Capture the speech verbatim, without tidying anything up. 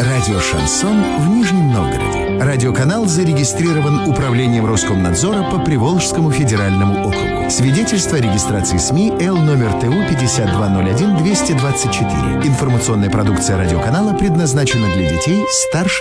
Радио «Шансон» в Нижнем Новгороде. Радиоканал зарегистрирован Управлением Роскомнадзора по Приволжскому федеральному округу. Свидетельство о регистрации СМИ Л номер Т У пятьдесят два ноль один двести двадцать четыре. Информационная продукция радиоканала предназначена для детей старше